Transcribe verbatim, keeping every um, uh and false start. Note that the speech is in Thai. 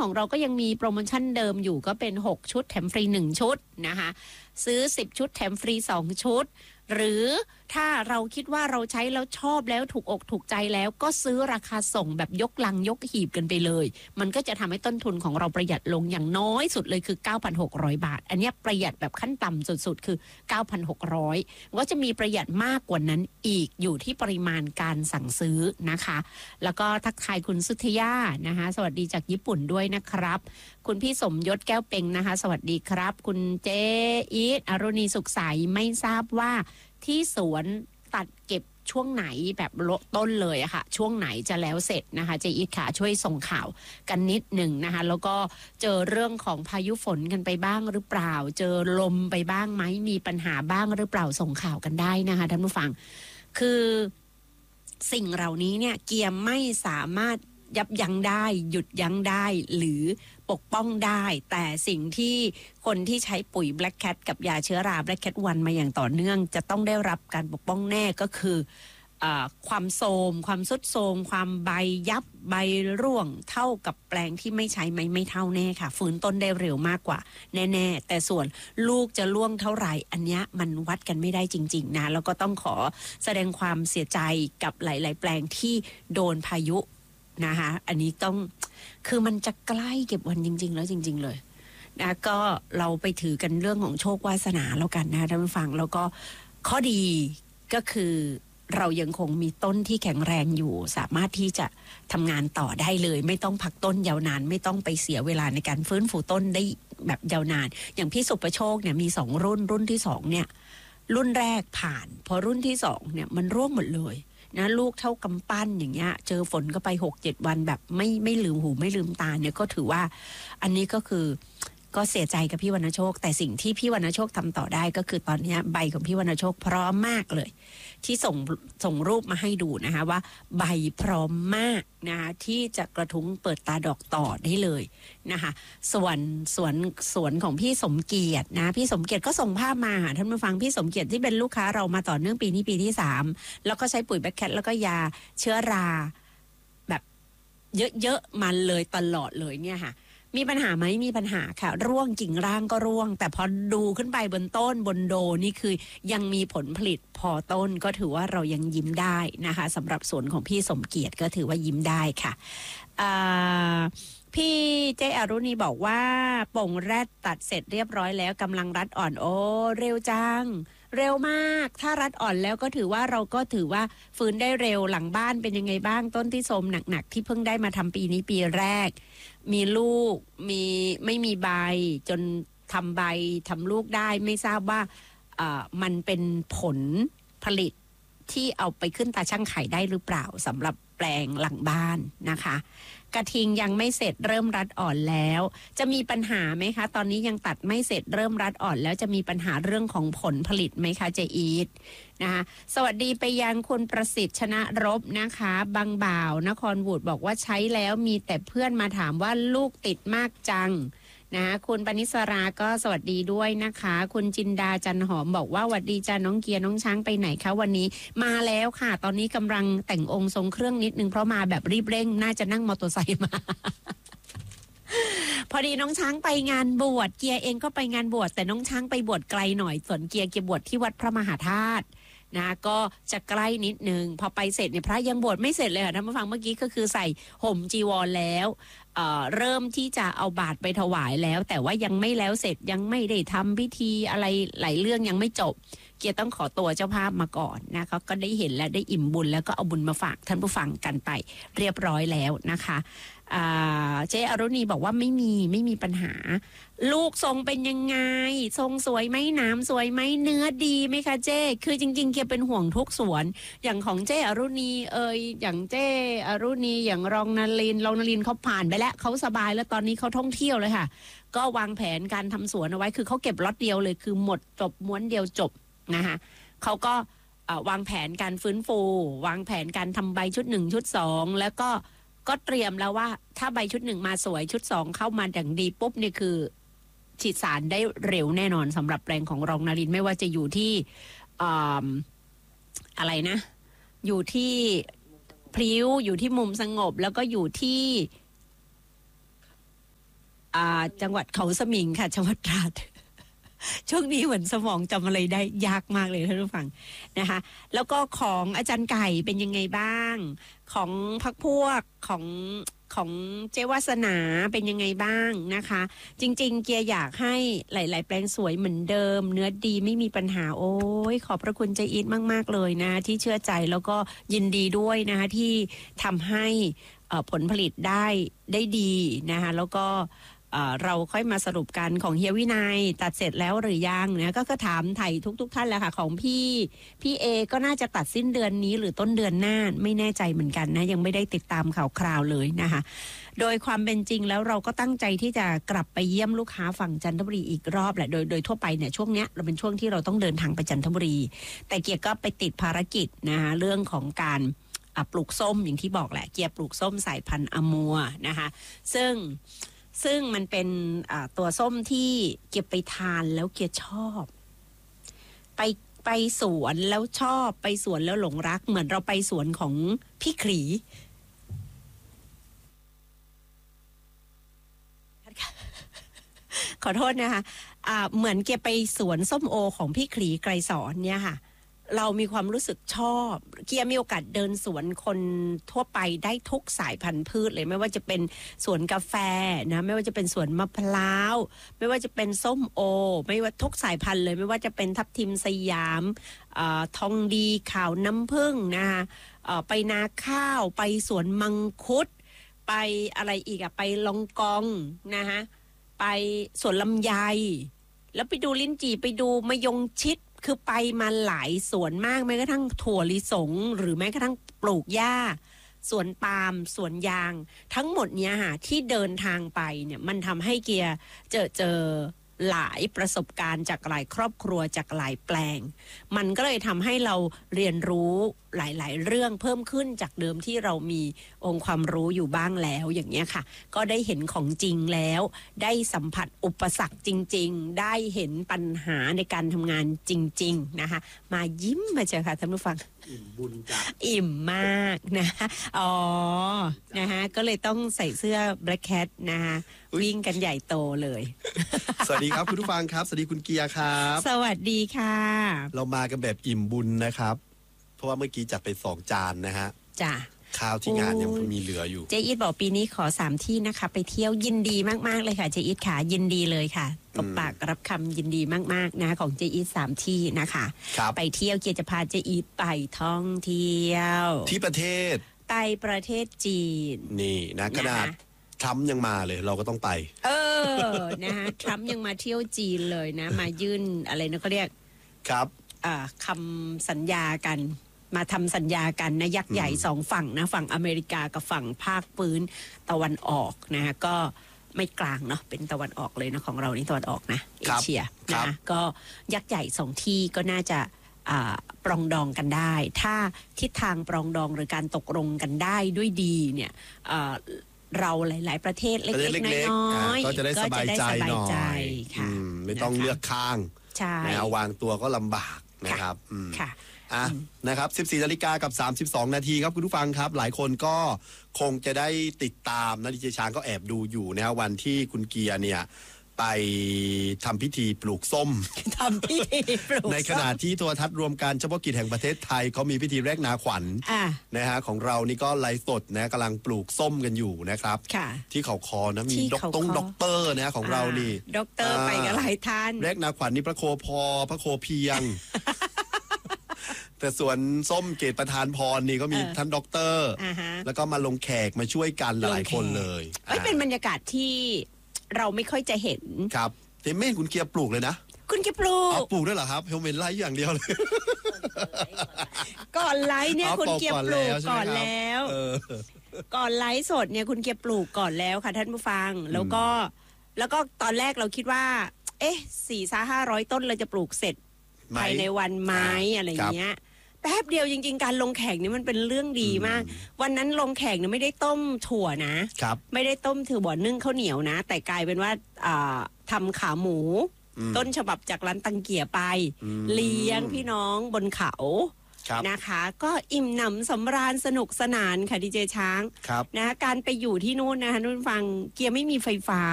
ของเราก็ยังมีโปรโมชั่นเดิมอยู่ก็เป็นหกชุดแถมฟรีหนึ่งชุดนะคะซื้อสิบชุดแถมฟรีสองชุดหรือถ้าเราคิดว่าเราใช้แล้วชอบแล้วถูกอกถูกใจแล้วก็ซื้อราคาส่งแบบยกลังยกหีบกันไปเลยมันก็จะทำให้ต้นทุนของเราประหยัดลงอย่างน้อยสุดเลยคือ เก้าพันหกร้อย บาทอันนี้ประหยัดแบบขั้นต่ำสุดๆคือ เก้าพันหกร้อย ก็จะมีประหยัดมากกว่านั้นอีกอยู่ที่ปริมาณการสั่งซื้อนะคะแล้วก็ทักทายคุณสุทยานะคะสวัสดีจากญี่ปุ่นด้วยนะครับคุณพี่สมยศแก้วเป็งนะคะสวัสดีครับคุณเจอีทอรุณีสุขใสไม่ทราบว่าที่สวนตัดเก็บช่วงไหนแบบต้นเลยอะค่ะช่วงไหนจะแล้วเสร็จนะคะเจอีทค่ะช่วยส่งข่าวกันนิดหนึ่งนะคะแล้วก็เจอเรื่องของพายุฝนกันไปบ้างหรือเปล่าเจอลมไปบ้างไหมมีปัญหาบ้างหรือเปล่าส่งข่าวกันได้นะคะท่านผู้ฟังคือสิ่งเหล่านี้เนี่ยเกียร์ไม่สามารถยับยั้งได้หยุดยั้งได้หรือปกป้องได้แต่สิ่งที่คนที่ใช้ปุ๋ย Black Cat กับยาเชื้อรา Black Cat วันมาอย่างต่อเนื่องจะต้องได้รับการปกป้องแน่ก็คือความโทรมความทรุดโทรมความใบยับใบร่วงเท่ากับแปลงที่ไม่ใช้ไม่ไม่เท่าแน่ค่ะฟื้นต้นได้เร็วมากกว่าแน่ๆแต่ส่วนลูกจะร่วงเท่าไหร่อันเนี้ยมันวัดกันไม่ได้จริงๆนะแล้วก็ต้องขอแสดงความเสียใจกับหลายๆแปลงที่โดนพายุนะคะอันนี้ต้องคือมันจะใกล้เก็บวันจริงๆแล้วจริงๆเลยนะก็เราไปถือกันเรื่องของโชควาสนาแล้วกันนะท่านผู้ฟังแล้วก็ข้อดีก็คือเรายังคงมีต้นที่แข็งแรงอยู่สามารถที่จะทำงานต่อได้เลยไม่ต้องพักต้นยาวนานไม่ต้องไปเสียเวลาในการฟื้นฟูต้นได้แบบยาวนานอย่างพี่สุประโชคเนี่ยมีสองรุ่นรุ่นที่สองเนี่ยรุ่นแรกผ่านพอรุ่นที่สองเนี่ยมันร่วงหมดเลยนะลูกเท่ากำปั้นอย่างเงี้ยเจอฝนก็ไป หกเจ็ด วันแบบไม่ไม่ลืมหูไม่ลืมตาเนี่ยก็ถือว่าอันนี้ก็คือก็เสียใจกับพี่วรรณโชคแต่สิ่งที่พี่วรรณโชคทำต่อได้ก็คือตอนนี้ใบของพี่วรรณโชคพร้อมมากเลยที่ส่งส่งรูปมาให้ดูนะคะว่าใบพร้อมมากนะคะที่จะกระทุ้งเปิดตาดอกต่อได้เลยนะคะส่วนสวนสวนของพี่สมเกียรตินะพี่สมเกียรติก็ส่งภาพมาท่านผู้ฟังพี่สมเกียรติที่เป็นลูกค้าเรามาต่อเนื่องปีนี้ปีที่สามแล้วก็ใช้ปุ๋ยแบคแคทแล้วก็ยาเชื้อราแบบเยอะๆมาเลยตลอดเลยเนี่ยค่ะมีปัญหาไหมมีปัญหาค่ะร่วงกิ่งร่างก็ร่วงแต่พอดูขึ้นไปบนต้นบนโดนี่คือยังมีผลผลิตพอต้นก็ถือว่าเรายังยิ้มได้นะคะสำหรับสวนของพี่สมเกียรติก็ถือว่ายิ้มได้ค่ะพี่เจอรุณีบอกว่าป่งแรดตัดเสร็จเรียบร้อยแล้วกำลังรัดอ่อนโอ้เร็วจังเร็วมากถ้ารัดอ่อนแล้วก็ถือว่าเราก็ถือว่าฟื้นได้เร็วหลังบ้านเป็นยังไงบ้างต้นที่โทรมหนักๆที่เพิ่งได้มาทำปีนี้ปีแรกมีลูกมีไม่มีใบจนทำใบทำลูกได้ไม่ทราบว่ามันเป็นผลผลิตที่เอาไปขึ้นตาช่างไข่ได้หรือเปล่าสำหรับแปลงหลังบ้านนะคะกระทิงยังไม่เสร็จเริ่มรัดอ่อนแล้วจะมีปัญหาไหมคะตอนนี้ยังตัดไม่เสร็จเริ่มรัดอ่อนแล้วจะมีปัญหาเรื่องของผลผลิตไหมคะเจอีทนะคะสวัสดีไปยังคุณประสิทธิ์ชนะรบนะคะบางบ่าวนครวูดบอกว่าใช้แล้วมีแต่เพื่อนมาถามว่าลูกติดมากจังนะคุณปณิสราก็สวัสดีด้วยนะคะคุณจินดาจันหอมบอกว่าสวัสดีจ้าน้องเกียร์น้องช้างไปไหนคะวันนี้มาแล้วค่ะตอนนี้กำลังแต่งองค์ทรงเครื่องนิดนึงเพราะมาแบบรีบเร่งน่าจะนั่งมอเตอร์ไซค์มา พอดีน้องช้างไปงานบวชเกียร์เองก็ไปงานบวชแต่น้องช้างไปบวชไกลหน่อยส่วนเกียร์เกียร์บวชที่วัดพระมหาธาตุนะก็จะใกล้นิดนึงพอไปเสร็จเนี่ยพระยังบวชไม่เสร็จเลยค่ะท่านผู้ฟังเมื่อกี้ก็คือใส่ห่มจีวรแล้วเอ่อเริ่มที่จะเอาบาตรไปถวายแล้วแต่ว่ายังไม่แล้วเสร็จยังไม่ได้ทำพิธีอะไรหลายเรื่องยังไม่จบเกียร์ต้องขอตัวเจ้าภาพมาก่อนนะคะก็ได้เห็นและได้อิ่มบุญแล้วก็เอาบุญมาฝากท่านผู้ฟังกันไปเรียบร้อยแล้วนะคะเจ๊อรุณีบอกว่าไม่มีไม่มีปัญหาลูกทรงเป็นยังไงทรงสวยไหมน้ำสวยไหมเนื้อดีไหมคะเจ๊คือจริงๆเกียร์เป็นห่วงทุกสวนอย่างของเจ๊อรุณีเอ่ยอย่างเจ๊อรุณีอย่างรองนลินรองนลินเขาผ่านไปแล้วเขาสบายแล้วตอนนี้เขาท่องเที่ยวเลยค่ะก็วางแผนการทำสวนเอาไว้คือเขาเก็บล็อตเดียวเลยคือหมดจบม้วนเดียวจบนะคะเขาก็วางแผนการฟื้นฟูวางแผนการทำใบชุดหนึ่งชุดสองแล้วก็ก็เตรียมแล้วว่าถ้าใบชุดหนึ่งมาสวยชุดสองเข้ามาอย่างดีปุ๊บนี่คือฉีดสารได้เร็วแน่นอนสำหรับแปลงของรองนรินทร์ไม่ว่าจะอยู่ที่อะไรนะอยู่ที่พลิ้วอยู่ที่มุมสงบแล้วก็อยู่ที่อ่าจังหวัดเขาสมิงค่ะจังหวัดตราดช่วงนี้เหมือนสมองจำอะไรได้ยากมากเลยท่านผู้ฟังนะคะแล้วก็ของอาจารย์ไก่เป็นยังไงบ้างของพรรคพวกของของเจวาสนาเป็นยังไงบ้างนะคะจริงๆเกียร์อยากให้หลายๆแปลงสวยเหมือนเดิมเนื้อดีไม่มีปัญหาโอ้ยขอบพระคุณเจอีทมากๆเลยนะที่เชื่อใจแล้วก็ยินดีด้วยนะคะที่ทำให้ผลผลิตได้ได้ดีนะคะแล้วก็เราค่อยมาสรุปกันของเฮียวินัยตัดเสร็จแล้วหรือยังนะก็ก็ถามไถ่ทุกๆ ท, ท่านแล้วค่ะของพี่พี่เอก็น่าจะตัดสิ้นเดือนนี้หรือต้นเดือนหน้าไม่แน่ใจเหมือนกันนะยังไม่ได้ติดตามข่าวคราวเลยนะคะโดยความเป็นจริงแล้วเราก็ตั้งใจที่จะกลับไปเยี่ยมลูกค้าฝั่งจันทบุรีอีกรอบแหละโดยโดยทั่วไปเนี่ยช่วงเนี้ยเราเป็นช่วงที่เราต้องเดินทางไปจันทบุรีแต่เกียร์ก็ไปติดภารกิจนะคะเรื่องของการปลูกส้มอย่างที่บอกแหละเกียร์ปลูกส้มสายพันธุ์อมัวนะคะซึ่งซึ่งมันเป็นตัวส้มที่เกียร์ไปทานแล้วเกียร์ชอบไปไปสวนแล้วชอบไปสวนแล้วหลงรักเหมือนเราไปสวนของพี่ขรีขอโทษนะคะะเหมือนเกียร์ไปสวนส้มโอของพี่ขรีไกรสอนเนี่ยค่ะเรามีความรู้สึกชอบเกียร์มีโอกาสเดินสวนคนทั่วไปได้ทุกสายพันธุ์พืชเลยไม่ว่าจะเป็นสวนกาแฟนะไม่ว่าจะเป็นสวนมะพร้าวไม่ว่าจะเป็นส้มโอไม่ว่าทุกสายพันธุ์เลยไม่ว่าจะเป็นทับทิมสยามอทองดีขาวน้ำผึ้งนะคะไปนาข้าวไปสวนมังคุดไปอะไรอีกอะไปลองกองนะคะไปสวนลำไยแล้วไปดูลิ้นจี่ไปดูมะยงชิดคือไปมาหลายสวนมากแม้กระทั่งถั่วลิสงหรือแม้กระทั่งปลูกหญ้าสวนปาล์มสวนยางทั้งหมดเนี้ยค่ะที่เดินทางไปเนี่ยมันทำให้เกียร์เจอเจอหลายประสบการณ์จากหลายครอบครัวจากหลายแปลงมันก็เลยทำให้เราเรียนรู้หลายๆเรื่องเพิ่มขึ้นจากเดิมที่เรามีองค์ความรู้อยู่บ้างแล้วอย่างเงี้ยค่ะก็ได้เห็นของจริงแล้วได้สัมผัสอุปสรรคจริงๆได้เห็นปัญหาในการทำงานจริงๆนะคะมายิ้มมาเจอค่ะท่านผู้ฟังอิ่มบุญจ้ะอิ่มมากนะอ๋อนะคะก็เลยต้องใส่เสื้อ Black Cat นะคะวิ่งกันใหญ่โตเลยสวัสดีครับคุณผู้ฟังครับสวัสดีคุณเกียร์ครับสวัสดีค่ะเรามากันแบบอิ่มบุญนะครับเพราะว่าเมื่อกี้จัดไปสองจานนะฮะจ้ะข้าวที่งานยังมีเหลืออยู่เจอีทบอกปีนี้ขอสามที่นะคะไปเที่ยวยินดีมากๆเลยค่ะเจอีทค่ะยินดีเลยค่ะตบปากรับคำยินดีมากๆนะของเจอีทสามที่นะคะไปเที่ยวเกียรติพาเจอีทไปท่องเที่ยวที่ประเทศไปประเทศจีนนี่นะขนาดทรัมป์ยังมาเลยเราก็ต้องไปเออนะคะทรัมป์ยังมาเที่ยวจีนเลยนะมายื่นอะไรนะเขาเรียกครับคำสัญญากันมาทำสัญญากันนะยักษ์ใหญ่สองฝั่งนะฝั่งอเมริกากับฝั่งภาคพื้นตะวันออกนะก็ไม่กลางเนาะเป็นตะวันออกเลยนะของเรานี่ตะวันออกนะเอเชียนะก็ยักษ์ใหญ่สองที่ก็น่าจะปรองดองกันได้ถ้าทิศทางปรองดองหรือการตกลงกันได้ด้วยดีเนี่ยเราหลายๆประเทศเล็กๆน้อยๆก็จะได้สบายใจหน่อยไม่ต้องเลือกข้างแนววางตัวก็ลำบากนะครับค่ะอ่ะนะครับสิบสี่นาฬิกากับสามสิบสองนาทีครับคุณผู้ฟังครับหลายคนก็คงจะได้ติดตามนะดีเจช้างก็แอบดูอยู่นะวันที่คุณเกียร์เนี่ยไปทำพิธีปลูกส้มทำพิธีปลูกในขณะที่โทรทัศน์รวมการเฉพาะกิจแห่งประเทศไทยเขามีพิธีแรกนาขวัญนะฮะของเรานี่ก็ไลฟ์สดนะกำลังปลูกส้มกันอยู่นะครับที่เขาคอนะมีด็อกตงด็อกเตอร์นะของเรานี่ด็อกเตอร์ไปกันหลายท่านแรกนาขวัญนี่พระโคพอพระโคเพียงแต่ส่วนส้มเกตประธานพรนี่ก็มีท่านด็อกเตอร์แล้วก็มาลงแขกมาช่วยกันหลายคนเลยไม่เป็นบรรยากาศที่เราไม่ค่อยจะเห็นครับแต่ไม่คุณเกียร์ปลูกเลยนะคุณเกียร์ปลูกปลูกด้วยเหรอครับผมเห็นไลฟ์อย่างเดียวเลยก่อนไลฟ์เนี่ยคุณเกียร์ปลูกก่อนแล้วก่อนไลฟ์สดเนี่ยคุณเกียร์ปลูกก่อนแล้วค่ะท่านผู้ฟังแล้วก็แล้วก็ตอนแรกเราคิดว่าเอ๊ะสี่ซาห้าร้อยต้นเราจะปลูกเสร็จภายในวันไม้อะไรอย่างเงี้ยแป๊บเดียวจริงๆการลงแข่งนี่มันเป็นเรื่องดีมากวันนั้นลงแข่งเนี่ยไม่ได้ต้มถั่วนะไม่ได้ต้มถั่วบ่อนึ่งข้าวเหนียวนะแต่กลายเป็นว่าทำขาหมูต้นฉบับจากร้านตังเกียไปเลี้ยงพี่น้องบนเขานะคะก็อิ่มหนำสำราญสนุกสนานค่ะดีเจช้างนะคะการไปอยู่ที่นู่นนะคะนุ่นฟังเกียร์ไม่มีไฟฟ้า